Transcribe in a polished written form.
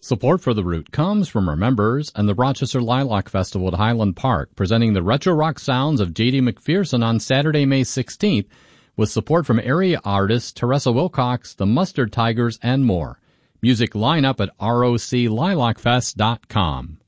Support for The Root comes from our members and the Rochester Lilac Festival at Highland Park, presenting the retro rock sounds of J.D. McPherson on Saturday, May 16th, with support from area artists Teresa Wilcox, the Mustard Tigers, and more. Music lineup at roclilacfest.com.